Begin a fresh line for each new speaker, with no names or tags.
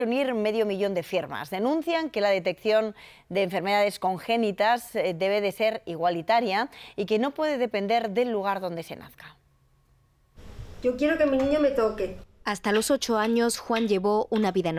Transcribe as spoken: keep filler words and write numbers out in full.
Reunir medio millón de firmas. Denuncian que la detección de enfermedades congénitas debe de ser igualitaria y que no puede depender del lugar donde se nazca.
Yo quiero que mi niño me toque.
Hasta los ocho años, Juan llevó una vida normal.